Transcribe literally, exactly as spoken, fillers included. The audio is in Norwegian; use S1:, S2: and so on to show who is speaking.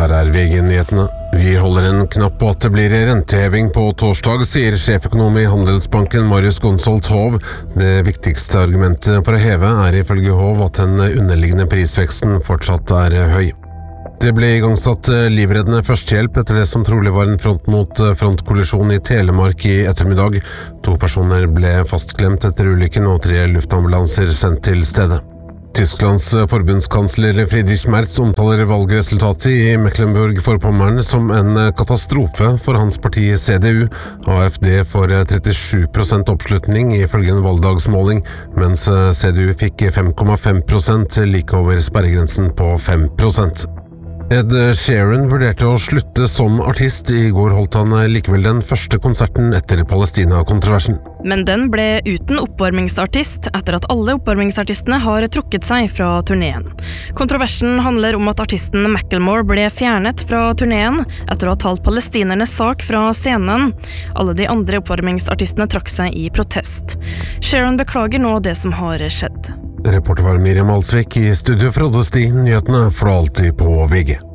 S1: Her er V G-nyhetene. Vi holder en knapp på at det blir renteheving på torsdag, sier sjeføkonom i Handelsbanken Marius Gonsolt Hov. Det viktigste argumentet for å heve er ifølge Hov at den underliggende prisveksten fortsatt er høy. Det ble igangsatt livreddende førstehjelp etter det som trolig var en front mot frontkollisjon i Telemark i ettermiddag. To personer ble fastklemt etter ulykken og tre luftambulanser sendt til stedet. Tysklands forbundskansler Friedrich Merz omtaler valgresultatet i Mecklenburg-Vorpommern som en katastrofe for hans parti C D U. A F D får trettisju prosent oppslutning ifølge en valgdagsmåling, mens C D U fikk fem komma fem prosent, like over sperregrensen på fem prosent. Ed Sheeran vurderte å slutte som artist. I går holdt han likevel den første konserten etter Palestina-kontroversen.
S2: Men den ble uten oppvarmingsartist etter at alle oppvarmingsartistene har trukket seg fra turneen. Kontroversen handler om at artisten Macklemore ble fjernet fra turneen etter å ha talt palestinernes sak fra scenen. Alle de andre oppvarmingsartistene trakk seg i protest. Sheeran beklager nå det som har skjedd.
S1: Reporter var Miriam Alsvik, i studio fra Odde Sti. Nyhetene får du alltid på V G.